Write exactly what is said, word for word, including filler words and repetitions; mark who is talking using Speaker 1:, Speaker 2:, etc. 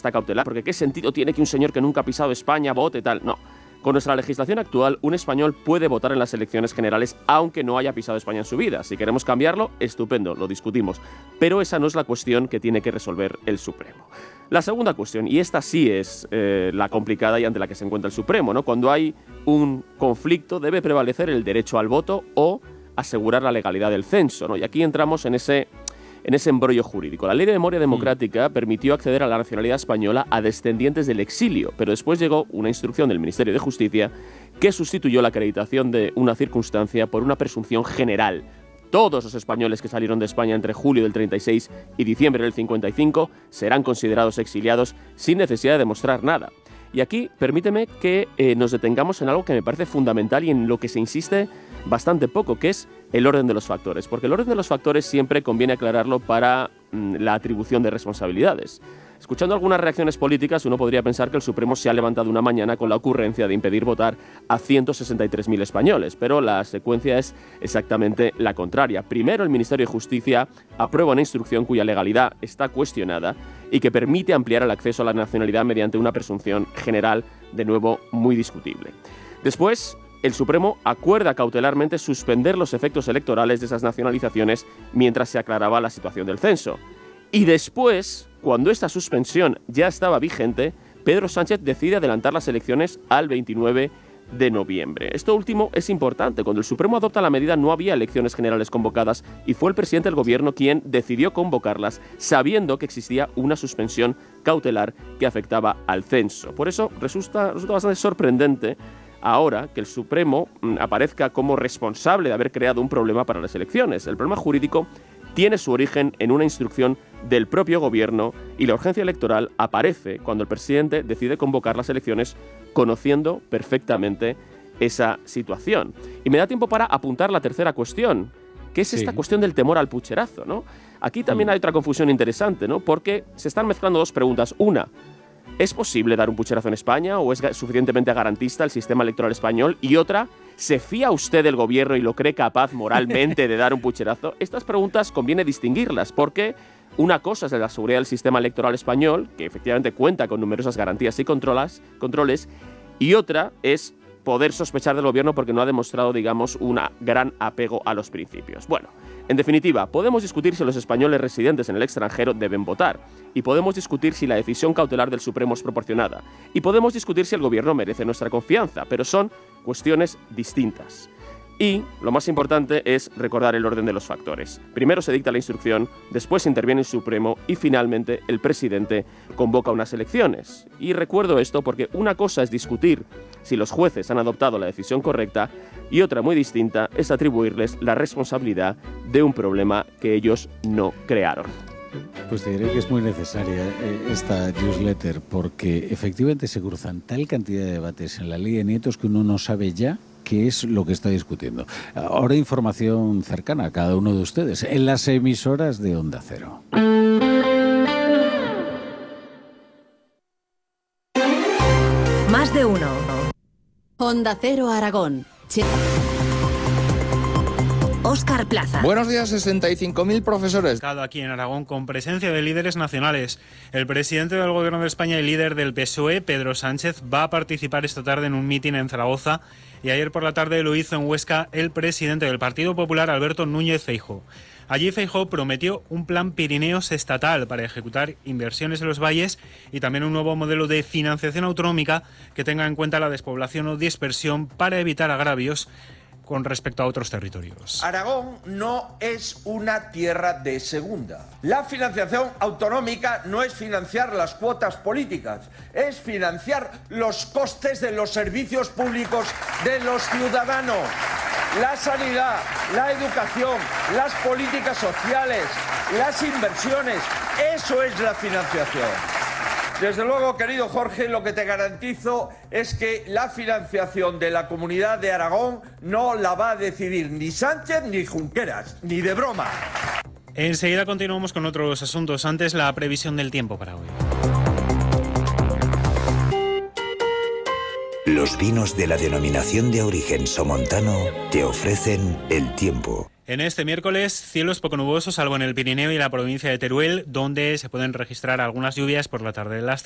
Speaker 1: potestad cautelar, porque ¿qué sentido tiene que un señor que nunca ha pisado España vote tal? No. Con nuestra legislación actual, un español puede votar en las elecciones generales aunque no haya pisado España en su vida. Si queremos cambiarlo, estupendo, lo discutimos. Pero esa no es la cuestión que tiene que resolver el Supremo. La segunda cuestión, y esta sí es eh, la complicada y ante la que se encuentra el Supremo, ¿no? Cuando hay un conflicto, debe prevalecer el derecho al voto o asegurar la legalidad del censo, ¿no? Y aquí entramos en ese... en ese embrollo jurídico. La Ley de Memoria Democrática mm. permitió acceder a la nacionalidad española a descendientes del exilio, pero después llegó una instrucción del Ministerio de Justicia que sustituyó la acreditación de una circunstancia por una presunción general. Todos los españoles que salieron de España entre julio del treinta y seis y diciembre del cincuenta y cinco serán considerados exiliados sin necesidad de demostrar nada. Y aquí, permíteme que eh, nos detengamos en algo que me parece fundamental y en lo que se insiste bastante poco, que es el orden de los factores. Porque el orden de los factores siempre conviene aclararlo para mm, la atribución de responsabilidades. Escuchando algunas reacciones políticas, uno podría pensar que el Supremo se ha levantado una mañana con la ocurrencia de impedir votar a ciento sesenta y tres mil españoles, pero la secuencia es exactamente la contraria. Primero, el Ministerio de Justicia aprueba una instrucción cuya legalidad está cuestionada y que permite ampliar el acceso a la nacionalidad mediante una presunción general, de nuevo, muy discutible. Después, el Supremo acuerda cautelarmente suspender los efectos electorales de esas nacionalizaciones mientras se aclaraba la situación del censo. Y después, cuando esta suspensión ya estaba vigente, Pedro Sánchez decide adelantar las elecciones al veintinueve de noviembre. Esto último es importante. Cuando el Supremo adopta la medida no había elecciones generales convocadas y fue el presidente del gobierno quien decidió convocarlas sabiendo que existía una suspensión cautelar que afectaba al censo. Por eso resulta, resulta bastante sorprendente ahora que el Supremo mm, aparezca como responsable de haber creado un problema para las elecciones. El problema jurídico tiene su origen en una instrucción del propio gobierno y la urgencia electoral aparece cuando el presidente decide convocar las elecciones conociendo perfectamente esa situación. Y me da tiempo para apuntar la tercera cuestión, que es esta sí. cuestión del temor al pucherazo, ¿no? Aquí también hay otra confusión interesante, ¿no? Porque se están mezclando dos preguntas. Una, ¿es posible dar un pucherazo en España o es suficientemente garantista el sistema electoral español? Y otra, ¿se fía usted del gobierno y lo cree capaz moralmente de dar un pucherazo? Estas preguntas conviene distinguirlas porque una cosa es la seguridad del sistema electoral español, que efectivamente cuenta con numerosas garantías y controlas, controles, y otra es poder sospechar del gobierno porque no ha demostrado, digamos, un gran apego a los principios. Bueno, en definitiva, podemos discutir si los españoles residentes en el extranjero deben votar, y podemos discutir si la decisión cautelar del Supremo es proporcionada, y podemos discutir si el gobierno merece nuestra confianza, pero son cuestiones distintas. Y lo más importante es recordar el orden de los factores. Primero se dicta la instrucción, después interviene el Supremo y finalmente el presidente convoca unas elecciones. Y recuerdo esto porque una cosa es discutir si los jueces han adoptado la decisión correcta y otra muy distinta es atribuirles la responsabilidad de un problema que ellos no crearon.
Speaker 2: Pues te diré que es muy necesaria esta newsletter porque efectivamente se cruzan tal cantidad de debates en la ley de nietos que uno no sabe ya qué es lo que está discutiendo. Ahora información cercana a cada uno de ustedes en las emisoras de Onda Cero.
Speaker 3: Más de uno. Onda Cero Aragón. Óscar Plaza.
Speaker 4: Buenos días, sesenta y cinco mil profesores.
Speaker 5: Aquí en Aragón con presencia de líderes nacionales. El presidente del Gobierno de España y líder del P S O E, Pedro Sánchez, va a participar esta tarde en un mitin en Zaragoza y ayer por la tarde lo hizo en Huesca el presidente del Partido Popular, Alberto Núñez Feijóo. Allí Feijóo prometió un plan Pirineos estatal para ejecutar inversiones en los valles y también un nuevo modelo de financiación autonómica que tenga en cuenta la despoblación o dispersión para evitar agravios con respecto a otros territorios.
Speaker 6: Aragón no es una tierra de segunda. La financiación autonómica no es financiar las cuotas políticas, es financiar los costes de los servicios públicos de los ciudadanos. La sanidad, la educación, las políticas sociales, las inversiones, eso es la financiación. Desde luego, querido Jorge, lo que te garantizo es que la financiación de la Comunidad de Aragón no la va a decidir ni Sánchez ni Junqueras, ni de broma.
Speaker 5: Enseguida continuamos con otros asuntos. Antes, la previsión del tiempo para hoy.
Speaker 7: Los vinos de la denominación de origen somontano te ofrecen el tiempo.
Speaker 5: En este miércoles, cielos poco nubosos, salvo en el Pirineo y la provincia de Teruel, donde se pueden registrar algunas lluvias por la tarde. Las